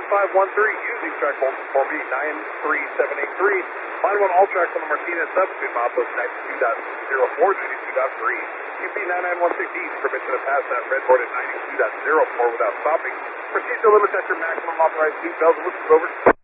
using track bolts for me 93783. Line 1 all tracks on the Martinez substitute milepost 92.04, 92.3. UP 99160 East, permission to pass that red board at 92.04 without stopping. Proceed to limit at your maximum authorized seat belts. Over.